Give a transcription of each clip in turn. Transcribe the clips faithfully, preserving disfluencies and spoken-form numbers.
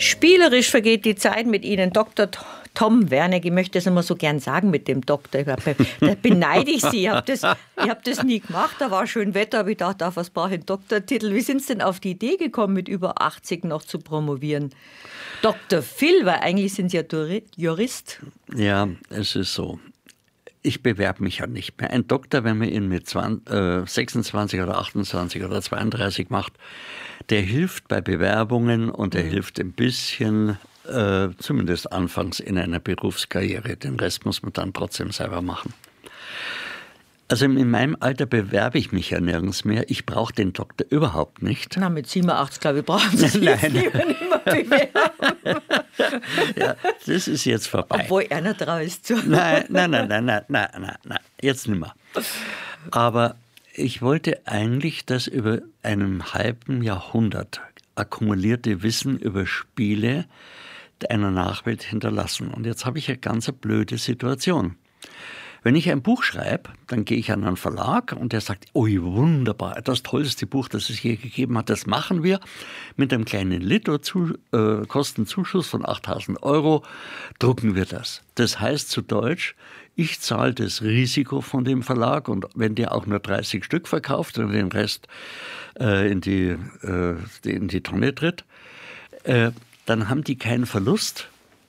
Spielerisch vergeht die Zeit mit Ihnen, Doktor Tom Werneck. Ich möchte das immer so gern sagen mit dem Doktor. Da beneide ich Sie. Ich habe das, ich hab das nie gemacht. Da war schön Wetter, aber ich dachte, auf was brauche ich einen Doktortitel? Wie sind Sie denn auf die Idee gekommen, mit über achtzig noch zu promovieren? Doktor Phil, weil eigentlich sind Sie ja Jurist. Ja, es ist so. Ich bewerbe mich ja nicht mehr. Ein Doktor, wenn man ihn mit zwanzig, äh, sechsundzwanzig oder achtundzwanzig oder zweiunddreißig macht, der hilft bei Bewerbungen und der mhm. hilft ein bisschen, äh, zumindest anfangs in einer Berufskarriere. Den Rest muss man dann trotzdem selber machen. Also in meinem Alter bewerbe ich mich ja nirgends mehr. Ich brauche den Doktor überhaupt nicht. Na, mit siebenundachtzig, glaube ich, brauchen Sie sich nicht mehr bewerben. Ja, das ist jetzt vorbei. Obwohl einer drauf ist. Zu. Nein, nein, nein, nein, nein, nein, nein, nein, jetzt nicht mehr. Aber ich wollte eigentlich das über einem halben Jahrhundert akkumulierte Wissen über Spiele einer Nachwelt hinterlassen. Und jetzt habe ich eine ganz blöde Situation. Wenn ich ein Buch schreibe, dann gehe ich an einen Verlag und der sagt, ui, wunderbar, das tollste Buch, das es je gegeben hat, das machen wir. Mit einem kleinen Lito-Kostenzuschuss von achttausend Euro drucken wir das. Das heißt zu Deutsch, ich zahle das Risiko von dem Verlag und wenn der auch nur dreißig Stück verkauft und den Rest äh, in, die, äh, in die Tonne tritt, äh, dann haben die keinen Verlust.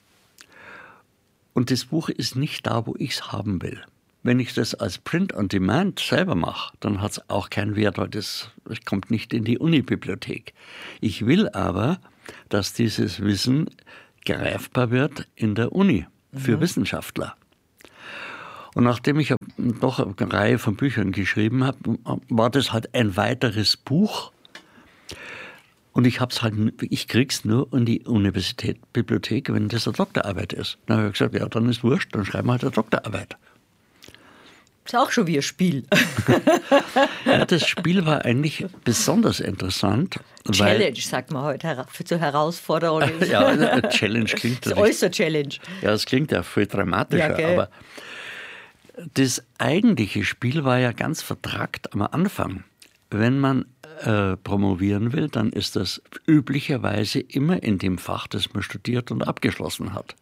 Und das Buch ist nicht da, wo ich es haben will. Wenn ich das als Print on Demand selber mache, dann hat es auch keinen Wert, weil das, das kommt nicht in die Unibibliothek. Ich will aber, dass dieses Wissen greifbar wird in der Uni für mhm. Wissenschaftler. Und nachdem ich doch eine Reihe von Büchern geschrieben habe, war das halt ein weiteres Buch. Und ich hab's halt, ich krieg's nur in die Universitätsbibliothek, wenn das eine Doktorarbeit ist. Dann habe ich gesagt, ja, dann ist wurscht, dann schreiben wir halt eine Doktorarbeit. Ist auch schon wie ein Spiel. Ja, das Spiel war eigentlich besonders interessant. Challenge, weil, sagt man heute, für zur Herausforderung. Ja, Challenge klingt. Das ist alles eine Challenge. Ja, das klingt ja viel dramatischer, ja, aber das eigentliche Spiel war ja ganz vertrackt am Anfang. Wenn man äh, promovieren will, dann ist das üblicherweise immer in dem Fach, das man studiert und abgeschlossen hat.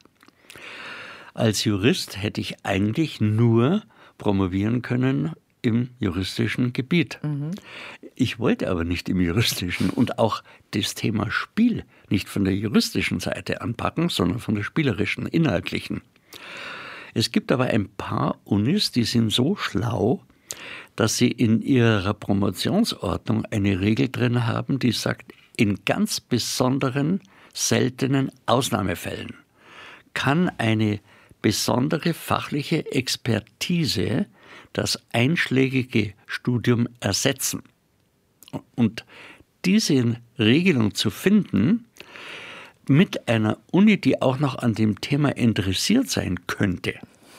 Als Jurist hätte ich eigentlich nur promovieren können im juristischen Gebiet. Mhm. Ich wollte aber nicht im juristischen und auch das Thema Spiel nicht von der juristischen Seite anpacken, sondern von der spielerischen, inhaltlichen. Es gibt aber ein paar Unis, die sind so schlau, dass sie in ihrer Promotionsordnung eine Regel drin haben, die sagt, in ganz besonderen, seltenen Ausnahmefällen kann eine besondere fachliche Expertise das einschlägige Studium ersetzen. Und diese Regelung zu finden, mit einer Uni, die auch noch an dem Thema interessiert sein könnte,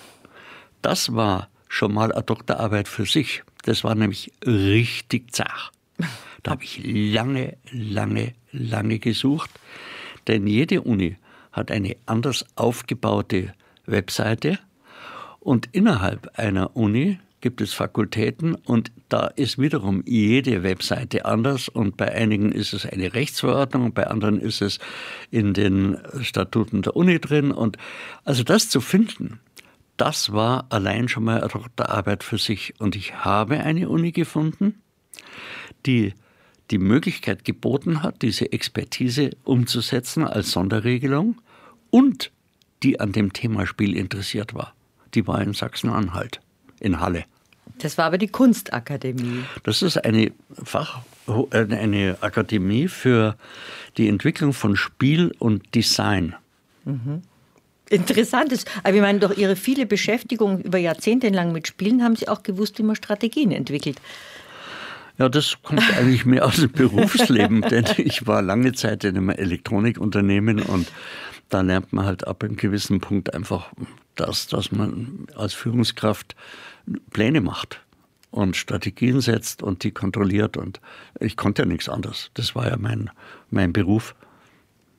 das war schon mal eine Doktorarbeit für sich. Das war nämlich richtig zart. Da habe ich lange, lange, lange gesucht. Denn jede Uni hat eine anders aufgebaute Webseite. Und innerhalb einer Uni gibt es Fakultäten und da ist wiederum jede Webseite anders. Und bei einigen ist es eine Rechtsverordnung, bei anderen ist es in den Statuten der Uni drin. Und also das zu finden, das war allein schon mal eine Doktorarbeit für sich. Und ich habe eine Uni gefunden, die die Möglichkeit geboten hat, diese Expertise umzusetzen als Sonderregelung und die an dem Thema Spiel interessiert war. Die war in Sachsen-Anhalt, in Halle. Das war aber die Kunstakademie. Das ist eine Fach, eine Akademie für die Entwicklung von Spiel und Design. Mhm. Interessantes. Aber ich meine, durch Ihre viele Beschäftigung über Jahrzehnte lang mit Spielen haben Sie auch gewusst, wie man Strategien entwickelt. Ja, das kommt eigentlich mehr aus dem Berufsleben, denn ich war lange Zeit in einem Elektronikunternehmen und da lernt man halt ab einem gewissen Punkt einfach das, dass man als Führungskraft Pläne macht und Strategien setzt und die kontrolliert und ich konnte ja nichts anderes. Das war ja mein, mein Beruf.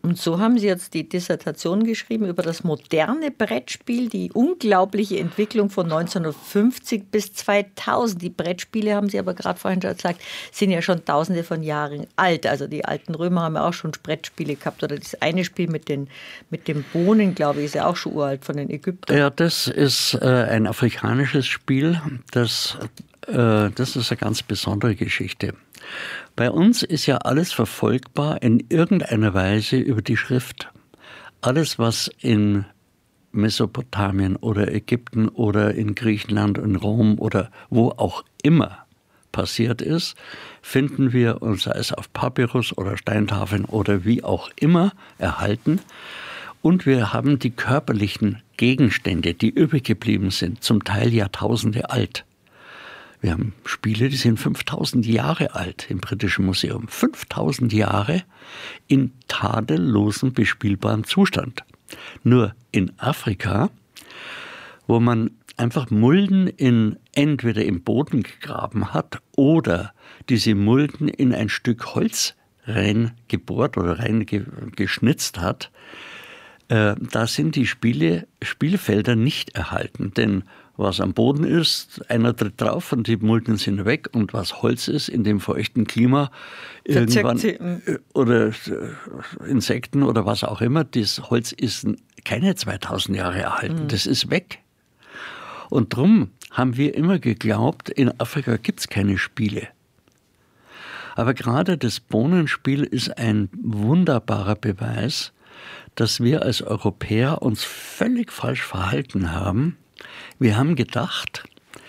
Und so haben Sie jetzt die Dissertation geschrieben über das moderne Brettspiel, die unglaubliche Entwicklung von neunzehnhundertfünfzig bis zweitausend. Die Brettspiele, haben Sie aber gerade vorhin schon gesagt, sind ja schon tausende von Jahren alt. Also die alten Römer haben ja auch schon Brettspiele gehabt. Oder das eine Spiel mit den, mit den Bohnen, glaube ich, ist ja auch schon uralt von den Ägyptern. Ja, das ist äh, ein afrikanisches Spiel. Das, äh, das ist eine ganz besondere Geschichte. Bei uns ist ja alles verfolgbar in irgendeiner Weise über die Schrift. Alles, was in Mesopotamien oder Ägypten oder in Griechenland, in Rom oder wo auch immer passiert ist, finden wir, und sei es auf Papyrus oder Steintafeln oder wie auch immer, erhalten. Und wir haben die körperlichen Gegenstände, die übrig geblieben sind, zum Teil Jahrtausende alt. Wir haben Spiele, die sind fünftausend Jahre alt im Britischen Museum. fünftausend Jahre in tadellosem, bespielbarem Zustand. Nur in Afrika, wo man einfach Mulden in, entweder im Boden gegraben hat oder diese Mulden in ein Stück Holz reingebohrt oder reingeschnitzt hat, äh, da sind die Spiele, Spielfelder nicht erhalten. Denn was am Boden ist, einer tritt drauf und die Mulden sind weg. Und was Holz ist, in dem feuchten Klima, irgendwann oder Insekten oder was auch immer, das Holz ist keine zweitausend Jahre erhalten. Mhm. Das ist weg. Und darum haben wir immer geglaubt, in Afrika gibt es keine Spiele. Aber gerade das Bohnenspiel ist ein wunderbarer Beweis, dass wir als Europäer uns völlig falsch verhalten haben. Wir haben gedacht,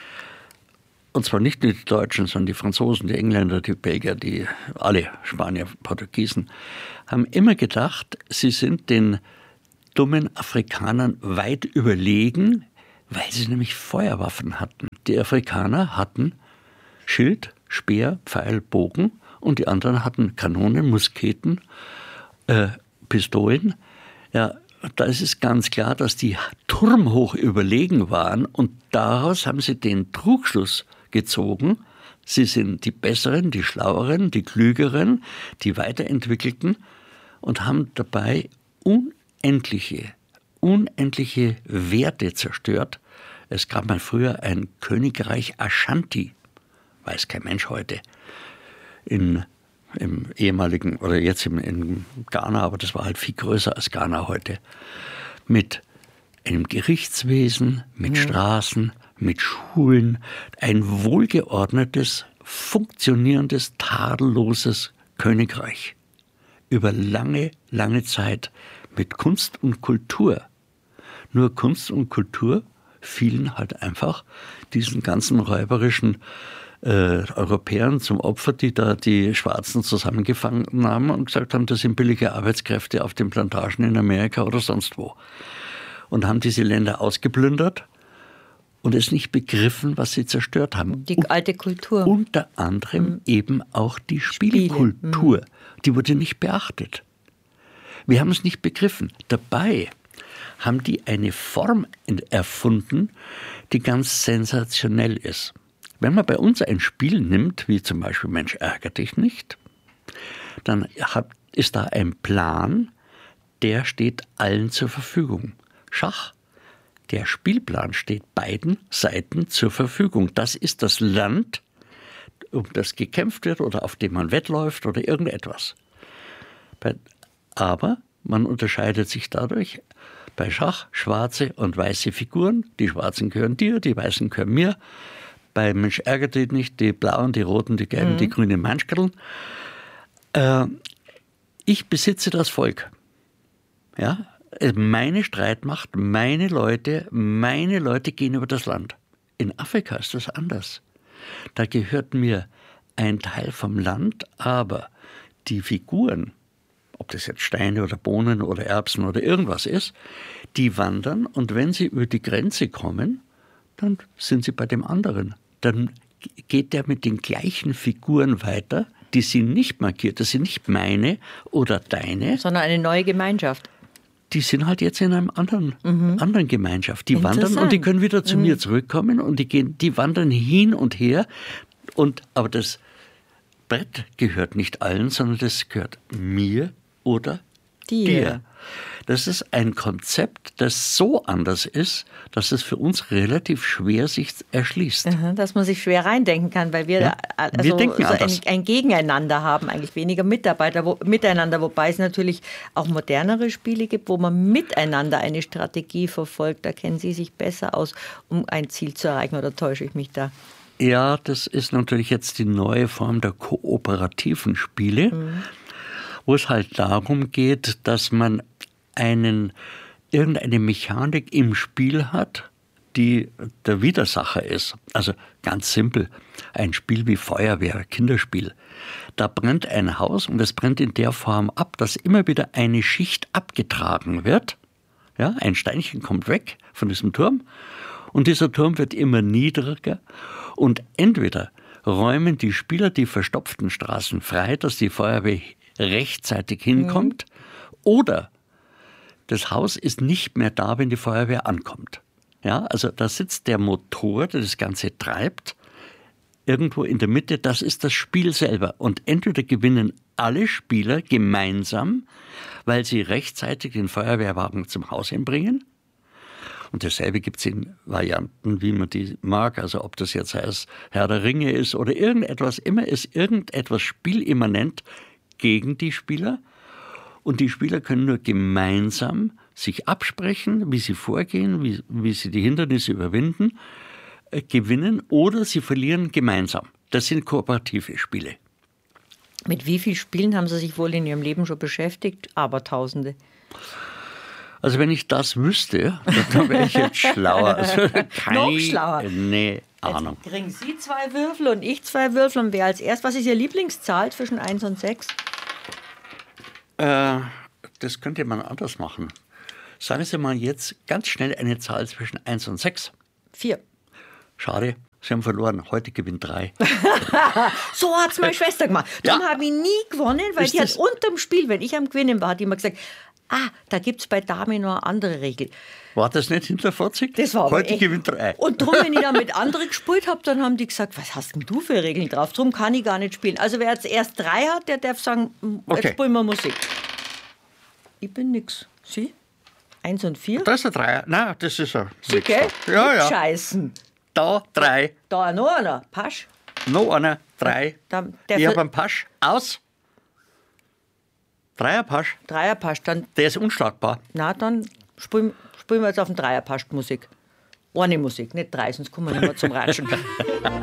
und zwar nicht nur die Deutschen, sondern die Franzosen, die Engländer, die Belgier, die alle Spanier, Portugiesen, haben immer gedacht, sie sind den dummen Afrikanern weit überlegen, weil sie nämlich Feuerwaffen hatten. Die Afrikaner hatten Schild, Speer, Pfeil, Bogen und die anderen hatten Kanonen, Musketen, äh, Pistolen. Ja, da ist es ganz klar, dass die turmhoch überlegen waren und daraus haben sie den Trugschluss gezogen, sie sind die Besseren, die Schlaueren, die Klügeren, die Weiterentwickelten und haben dabei unendliche, unendliche Werte zerstört. Es gab mal früher ein Königreich Ashanti, weiß kein Mensch heute, in im ehemaligen, oder jetzt im, in Ghana, aber das war halt viel größer als Ghana heute, mit einem Gerichtswesen, mit mhm. Straßen, mit Schulen, ein wohlgeordnetes, funktionierendes, tadelloses Königreich. Über lange, lange Zeit mit Kunst und Kultur. Nur Kunst und Kultur fielen halt einfach diesen ganzen räuberischen Äh, Europäern zum Opfer, die da die Schwarzen zusammengefangen haben und gesagt haben, das sind billige Arbeitskräfte auf den Plantagen in Amerika oder sonst wo. Und haben diese Länder ausgeplündert und es nicht begriffen, was sie zerstört haben. Die alte Kultur. Unter anderem mhm. eben auch die Spielkultur. Mhm. Die wurde nicht beachtet. Wir haben es nicht begriffen. Dabei haben die eine Form erfunden, die ganz sensationell ist. Wenn man bei uns ein Spiel nimmt, wie zum Beispiel Mensch, ärger dich nicht, dann ist da ein Plan, der steht allen zur Verfügung. Schach, der Spielplan steht beiden Seiten zur Verfügung. Das ist das Land, um das gekämpft wird oder auf dem man wettläuft oder irgendetwas. Aber man unterscheidet sich dadurch bei Schach schwarze und weiße Figuren. Die Schwarzen gehören dir, die Weißen gehören mir. Bei Mensch ärgert dich nicht, die blauen, die roten, die gelben, mhm. die grünen Manschkeln. Äh, ich besitze das Volk. Ja? Meine Streitmacht, meine Leute, meine Leute gehen über das Land. In Afrika ist das anders. Da gehört mir ein Teil vom Land, aber die Figuren, ob das jetzt Steine oder Bohnen oder Erbsen oder irgendwas ist, die wandern und wenn sie über die Grenze kommen, dann sind sie bei dem anderen. Dann geht der mit den gleichen Figuren weiter, die sind nicht markiert, das sind nicht meine oder deine. Sondern eine neue Gemeinschaft. Die sind halt jetzt in einer anderen, mhm. anderen Gemeinschaft. Die wandern und die können wieder zu mhm. mir zurückkommen und die, gehen, die wandern hin und her. Und, aber das Brett gehört nicht allen, sondern das gehört mir oder Dir. Das ist ein Konzept, das so anders ist, dass es für uns relativ schwer sich erschließt. Aha, dass man sich schwer reindenken kann, weil wir, Ja, da, also wir denken so anders. ein, ein Gegeneinander haben, eigentlich weniger Mitarbeiter wo, miteinander, wobei es natürlich auch modernere Spiele gibt, wo man miteinander eine Strategie verfolgt. Da kennen Sie sich besser aus, um ein Ziel zu erreichen, oder täusche ich mich da? Ja, das ist natürlich jetzt die neue Form der kooperativen Spiele, mhm. wo es halt darum geht, dass man einen, irgendeine Mechanik im Spiel hat, die der Widersacher ist. Also ganz simpel, ein Spiel wie Feuerwehr, Kinderspiel. Da brennt ein Haus und es brennt in der Form ab, dass immer wieder eine Schicht abgetragen wird. Ja, ein Steinchen kommt weg von diesem Turm und dieser Turm wird immer niedriger und entweder räumen die Spieler die verstopften Straßen frei, dass die Feuerwehr rechtzeitig hinkommt, mhm. oder das Haus ist nicht mehr da, wenn die Feuerwehr ankommt. Ja, also da sitzt der Motor, der das Ganze treibt, irgendwo in der Mitte. Das ist das Spiel selber. Und entweder gewinnen alle Spieler gemeinsam, weil sie rechtzeitig den Feuerwehrwagen zum Haus hinbringen. Und dasselbe gibt es in Varianten, wie man die mag. Also ob das jetzt heißt Herr der Ringe ist oder irgendetwas. Immer ist irgendetwas spielimmanent gegen die Spieler. Und die Spieler können nur gemeinsam sich absprechen, wie sie vorgehen, wie, wie sie die Hindernisse überwinden, äh, gewinnen oder sie verlieren gemeinsam. Das sind kooperative Spiele. Mit wie vielen Spielen haben Sie sich wohl in Ihrem Leben schon beschäftigt? Abertausende. Also wenn ich das wüsste, dann wäre ich jetzt schlauer. Also keine, Noch schlauer. Nee, Ahnung. Jetzt kriegen Sie zwei Würfel und ich zwei Würfel. Und wer als erst, was ist Ihr Lieblingszahl zwischen eins und sechs? Äh, das könnte man anders machen. Sagen Sie mal jetzt ganz schnell eine Zahl zwischen eins und sechs. vier. Schade, Sie haben verloren. Heute gewinnt drei. So hat es meine Schwester gemacht. Darum Ja. habe ich nie gewonnen, weil Ist die hat das- unterm Spiel, wenn ich am Gewinnen war, hat die immer gesagt, ah, da gibt es bei Dame noch eine andere Regel. War das nicht hinterfotzig? Das war aber Heute echt. gewinnt drei. Und darum, wenn ich da mit anderen gespielt habe, dann haben die gesagt, was hast denn du für Regeln drauf? Darum kann ich gar nicht spielen. Also wer jetzt erst drei hat, der darf sagen, jetzt Okay. spielen wir Musik. Ich bin nix. Sie? Eins und vier? Das ist ein Dreier. Nein, das ist ein Sie, gell? Ja, ja. Scheißen. Da drei. Da noch einer. Pasch. Noch einer. Drei. Da, der Ich Vier- habe einen Pasch. Aus. Dreierpasch. Dreierpasch. Dann, Der ist unschlagbar. na, dann spielen, spielen wir jetzt auf den Dreierpasch Musik. Ohne Musik, nicht drei, sonst kommen wir nicht mehr zum Ratschen.